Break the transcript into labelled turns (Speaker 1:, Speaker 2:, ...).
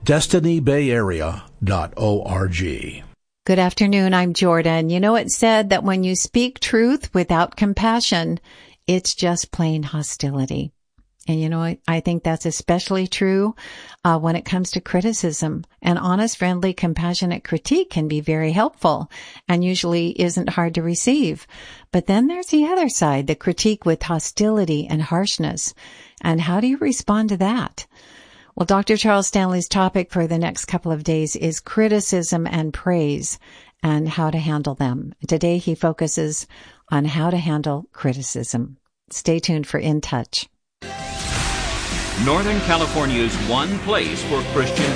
Speaker 1: DestinyBayArea.org.
Speaker 2: Good afternoon, I'm Jordan. You know, it's said that when you speak truth without compassion, it's just plain hostility. And you know, I think that's especially true when it comes to criticism. An honest, friendly, compassionate critique can be very helpful and usually isn't hard to receive. But then there's the other side, the critique with hostility and harshness. And how do you respond to that? Well, Dr. Charles Stanley's topic for the next couple of days is criticism and praise and how to handle them. Today he focuses on how to handle criticism. Stay tuned for In Touch.
Speaker 3: Northern California's one place for Christian